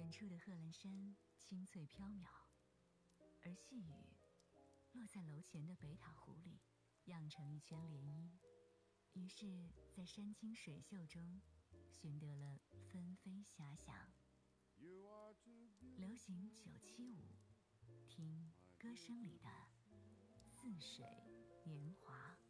远处的贺兰山青翠飘渺，而细雨落在楼前的北塔湖里，漾成一圈涟漪。于是，在山清水秀中，寻得了纷飞遐想。流行975，听歌声里的似水年华。